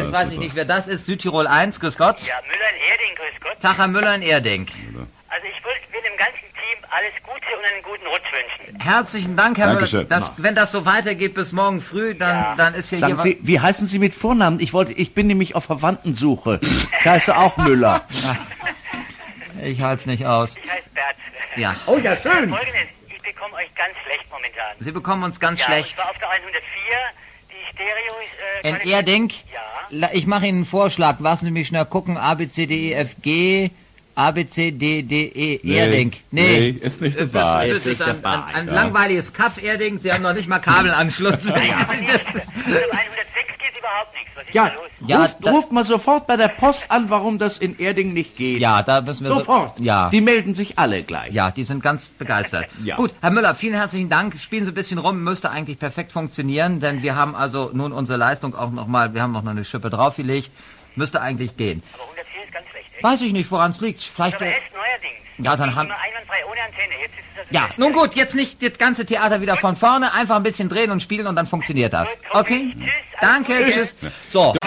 Jetzt weiß ich nicht, wer das ist. Südtirol 1, grüß Gott. Ja, Müller in Erding, grüß Gott. Tag, Herr Müller in Erding. Also ich will dem ganzen Team alles Gute und einen guten Rutsch wünschen. Herzlichen Dank, Herr Dankeschön. Müller. Wenn das so weitergeht bis morgen früh, dann ist Sagen Sie, wie heißen Sie mit Vornamen? Ich bin nämlich auf Verwandtensuche. Ich heiße auch Müller. Ich halte es nicht aus. Ich heiße Bert. Ja. Oh ja, schön. Folgendes, ich bekomme euch ganz schlecht momentan. Sie bekommen uns ganz Ja, schlecht. und zwar auf der 104, die Stereo ist... In Qualität- Erding? Ja. Ich mache Ihnen einen Vorschlag. Lassen Sie mich schnell gucken. A, B, C, D, E, F, G... A, B, C, D, D, E, Erding. Nee, ist nicht dabei. Das ist ein langweiliges Kaff, Erding. Sie haben noch nicht mal Kabelanschluss. Nein, aber nicht. Auf 106 geht überhaupt nichts. Was ist Ja, da los? Ja, ruft mal sofort bei der Post an, warum das in Erding nicht geht. Ja, da müssen wir... Sofort. Ja. Die melden sich alle gleich. Ja, die sind ganz begeistert. Ja. Gut, Herr Müller, vielen herzlichen Dank. Spielen Sie ein bisschen rum, müsste eigentlich perfekt funktionieren, denn wir haben also nun unsere Leistung auch nochmal, wir haben noch eine Schippe draufgelegt, müsste eigentlich gehen. Aber 104 ist ganz schlecht, echt? Weiß ich nicht, woran es liegt. Vielleicht... Aber erst neuerdings. Ja, dann haben... Immer einwandfrei, ohne Antenne. Jetzt ist das... Ja, nun gut, jetzt nicht das ganze Theater wieder von vorne, einfach ein bisschen drehen und spielen und dann funktioniert das. Okay? Tschüss. Danke, tschüss. So.